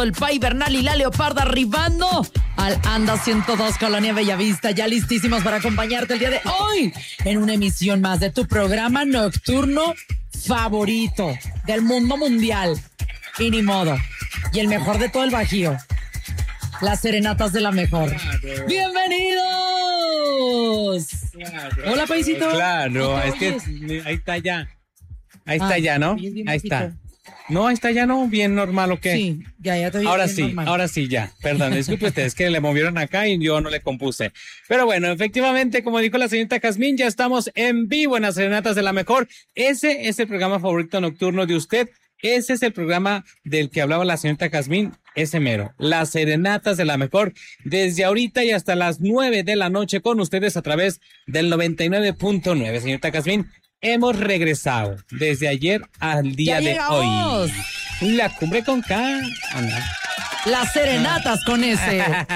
El Pai Bernal y la Leoparda arribando al Anda 102 Colonia Bellavista, ya listísimos para acompañarte el día de hoy en una emisión más de tu programa nocturno favorito del mundo mundial. Y ni modo. Y el mejor de todo el Bajío. Las serenatas de la mejor. Claro. ¡Bienvenidos! Claro. Hola, Paisito. Claro, es que ahí está ya. Ahí está ya, ¿no? Ahí está. No, ahí está ya, ¿no? Bien normal, ¿o qué? Sí, ya te vi. Ahora sí, ya. Perdón, disculpe usted, es que le movieron acá y yo no le compuse. Pero bueno, efectivamente, como dijo la señorita Jazmín, ya estamos en vivo en las Serenatas de la Mejor. Ese es el programa favorito nocturno de usted. Ese es el programa del que hablaba la señorita Jazmín, ese mero. Las Serenatas de la Mejor, desde ahorita y hasta las 9 de la noche con ustedes a través del 99.9. Señorita Jazmín, hemos regresado desde ayer al día de hoy. La cumbre con K. Las serenatas con ese.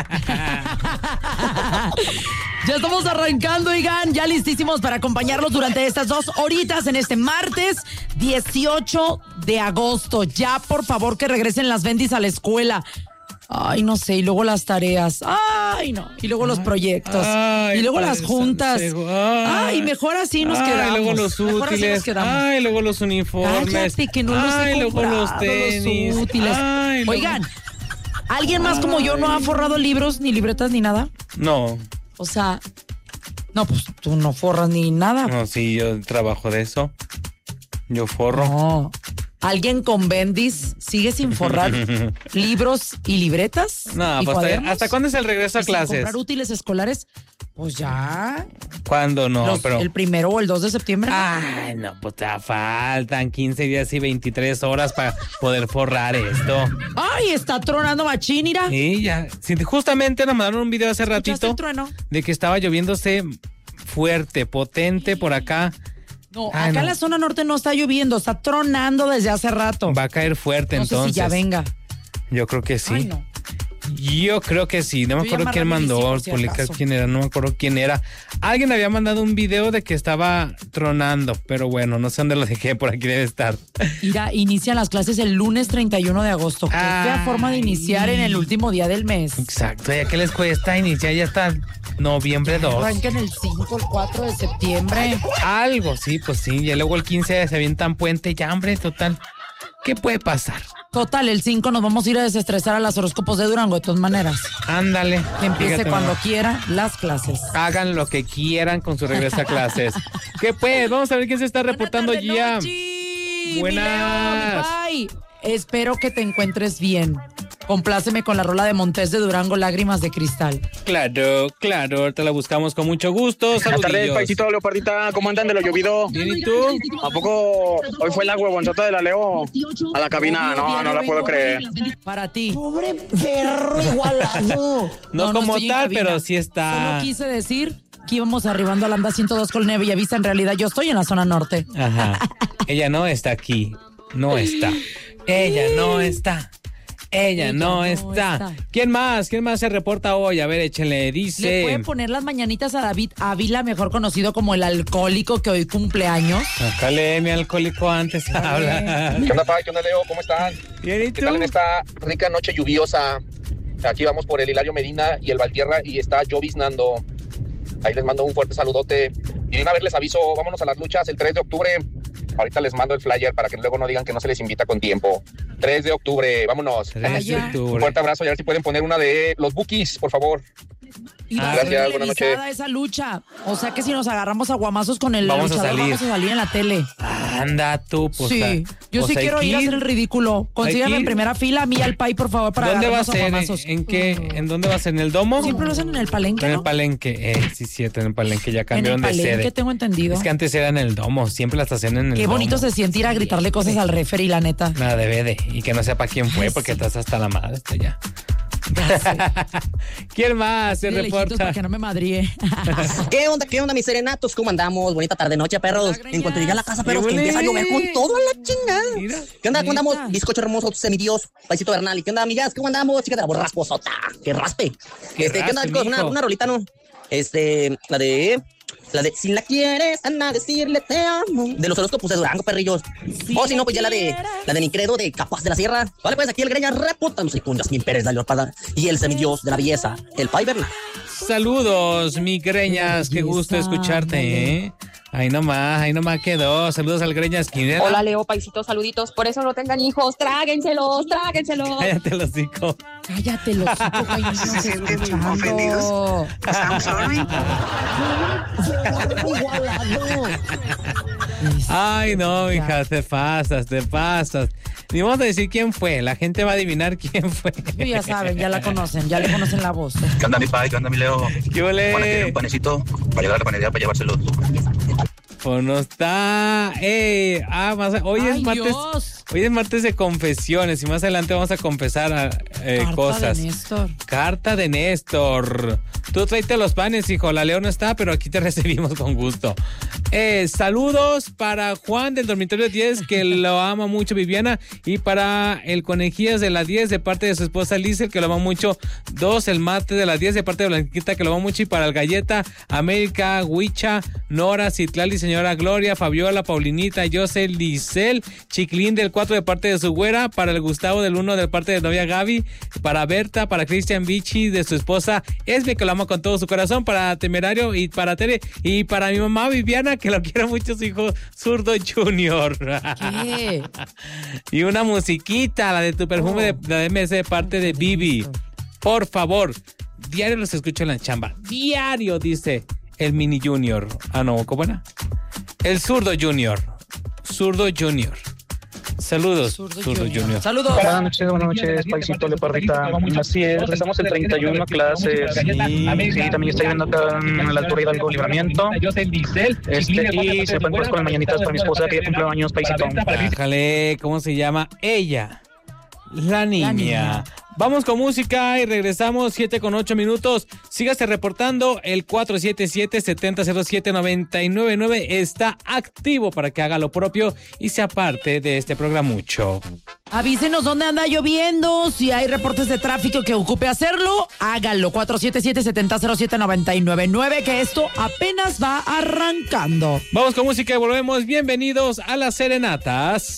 Ya estamos arrancando, oigan, ya listísimos para acompañarlos durante estas 2 horitas en este martes 18 de agosto. Ya, por favor, que regresen las bendis a la escuela. Ay, no sé, y luego las tareas. Ay, no. Y luego los proyectos. Ay, y luego las juntas. Ay, mejor así nos quedamos. Ay, luego los útiles. Ay, luego los uniformes. Cállate, que no los he luego comprado, los tenis. los útiles. Ay, oigan, ¿alguien más como yo no ha forrado libros, ni libretas, ni nada? No. O sea, no, pues tú no forras ni nada. No, sí, yo trabajo de eso. Yo forro. No. ¿Alguien con bendis sigue sin forrar libros y libretas? No, ¿Y pues cuadernos? ¿cuándo es el regreso a ¿Y clases? sin comprar útiles escolares? Pues ya. ¿Cuándo no? Pero ¿El 1 o el 2 de septiembre? Ay, no, pues te faltan 15 días y 23 horas para poder forrar esto. Ay, está tronando machín, mira. Sí, ya. Sí, justamente nos mandaron un video hace ratito el trueno? de que estaba lloviéndose fuerte, potente por acá. No, acá en la zona norte no está lloviendo, está tronando desde hace rato. Va a caer fuerte, no entonces. No sé si ya venga. Yo creo que sí. Ay, no. Yo creo que sí, no me acuerdo quién mandó, publicar quién era, no me acuerdo quién era. Alguien había mandado un video de que estaba tronando, pero bueno, no sé dónde lo dejé, por aquí debe estar. Mira, inician las clases el lunes 31 de agosto. Qué fea forma de iniciar en el último día del mes. Exacto, ¿ya qué les cuesta iniciar? Ya está noviembre 2. Arrancan el 5, el 4 de septiembre. Algo, sí, pues sí, y luego el 15 se avientan puente, ya hombre, total. ¿Qué puede pasar? Total, el 5 nos vamos a ir a desestresar a las horóscopos de Durango, de todas maneras. Ándale. Que empiece cuando quiera las clases. Hagan lo que quieran con su regreso a clases. ¿Qué pues? Vamos a ver quién se está reportando ya. Buenas. Bye. Espero que te encuentres bien. Compláceme con la rola de Montés de Durango, Lágrimas de Cristal. Claro, ahorita la buscamos con mucho gusto. Buenas tardes, Saludillos. Paisito, Leopardita, ¿cómo andan de lo llovido? Bien, ¿y tú? ¿A poco hoy fue la huevonzota de la Leo a la cabina? No la puedo creer. Para ti. Pobre perro igualado. No como estoy en tal, cabina. pero sí está. Solo quise decir que íbamos arribando al Anda 102 Colonia Bellavista. En realidad yo estoy en la zona norte. Ajá. Ella no está aquí. No está. Ella no está. Ella no está. ¿Quién más? ¿Quién más se reporta hoy? A ver, échenle, dice. ¿Le pueden poner las mañanitas a David Ávila, mejor conocido como el alcohólico que hoy cumpleaños? Acá lee mi alcohólico antes habla. ¿Qué onda, Pai? ¿Qué onda, Leo? ¿Cómo están? Bien, ¿y ¿Qué tú? tal en esta rica noche lluviosa? Aquí vamos por el Hilario Medina y el Valtierra y está lloviznando. Ahí les mando un fuerte saludote. Y de una vez les aviso, vámonos a las luchas el 3 de octubre. Ahorita les mando el flyer para que luego no digan que no se les invita con tiempo. 3 de octubre, vámonos. 3 de Vaya. octubre. Un fuerte abrazo y a ver si pueden poner una de los Bookies, por favor. Y va a Gracias, ser buenas televisada noches. esa lucha. O sea que si nos agarramos a guamazos con el Vamos a luchador, salir. vamos a salir en la tele. Anda tú, pues. Sí, yo pues sí hay quiero que ir a hacer el ridículo. Consíganme que en ir. primera fila a mí y al Pai, por favor, para ¿Dónde va a agarrarnos ser? guamazos. ¿En qué? ¿En dónde va a ser? ¿En el domo? Siempre lo hacen en el palenque, En el ¿no? palenque. Sí, cierto, en el palenque. Ya En el cambiaron de palenque, sede. tengo entendido. Es que antes era en el domo. Siempre las hacían en el Qué domo. bonito se siente ir a gritarle cosas al referee, la neta. Nada, debe de. Y que no sepa quién fue, Ay, porque sí. estás hasta la madre. Ya. Ya sé. ¿Quién más se De lejitos reporta? para que no me madríe. ¿Qué onda, mis serenatos? ¿Cómo andamos? Bonita tarde, noche, perros. Hola, En cuanto llegue a la casa, perros, ¡Qué que empieza a llover con huele! todo a la chingada. Mira, ¿Qué onda? ¿Cómo andamos? neta. Bizcocho hermoso, semidios, paisito Bernal. ¿Y qué onda, amigas? ¿Cómo andamos? Chica de la voz rasposota. Que raspe. Que ¿Qué onda, raspe, chicos? mijo. Una rolita, ¿no? La de La de si la quieres, anda a decirle te amo. De los horóscopos de Durango, perrillos. O si no, pues ya la de Nicredo de Capaz de la Sierra. Vale, pues aquí el Greñas reportándose con Yasmín Pérez de Leoparda y el semidios de la belleza, el Pai Bernal. Saludos, mi Greñas, qué gusto escucharte, ¿eh? Ahí nomás quedó. Saludos al Greñas Quinera. Hola, Leo, paisito, saluditos. Por eso no tengan hijos, tráguenselos. Cállate los hijos. Cállate los hijos, güey, no Se estoy sienten escuchando. ofendidos. I'm sorry. Ay, no, hija, te pasas. Ni vamos a decir quién fue. La gente va a adivinar quién fue. Tú ya saben, ya la conocen, ya le conocen la voz. ¿Qué onda mi pai? ¿Qué onda mi Leo? ¿Qué ole? Bueno, quiero un panecito para llegar a la panadería para llevárselo. Pues no está. Hoy es martes. Dios. Hoy es martes de confesiones y más adelante vamos a confesar cosas. Carta de Néstor. Tú tráete los panes, hijo. La Leo no está, pero aquí te recibimos con gusto. Saludos para Juan del dormitorio 10, que lo ama mucho, Viviana. Y para el Conejillas de la 10, de parte de su esposa Lizel, que lo ama mucho. 2, el Mate de la 10, de parte de Blanquita, que lo ama mucho. Y para el Galleta, América, Huicha, Nora, Citlali, señora Gloria, Fabiola, Paulinita, José, Lisel, Chiclín del 4, de parte de su güera. Para el Gustavo del 1, de parte de novia Gaby. Para Berta, para Cristian Vichy, de su esposa Esme, que lo ama con todo su corazón. Para Temerario y para Tere. Y para mi mamá Viviana, que lo quiere mucho, su hijo Zurdo Junior. ¿Qué? Y una musiquita, la de tu perfume de la MS, de parte de Vivi. Por favor, diario los escucho en la chamba. Diario, dice el Mini Junior. No, ¿cómo era? El Zurdo Junior. Saludos, Zurdo Junior. Saludos. Buenas noches, paisito Leoparrita. Así es, estamos en 31 clases. Sí, también estoy viendo acá en la altura Hidalgo Libramiento. Y se pueden con las mañanitas para mi esposa que ya cumple años, paisito. Bájale, ¿cómo se llama? Ella, la niña. Vamos con música y regresamos 7:08. Sígase reportando. El 477-7007-999 está activo para que haga lo propio y sea parte de este programucho. Avísenos dónde anda lloviendo. Si hay reportes de tráfico que ocupe hacerlo, hágalo. 477-7007-999, que esto apenas va arrancando. Vamos con música y volvemos. Bienvenidos a las serenatas.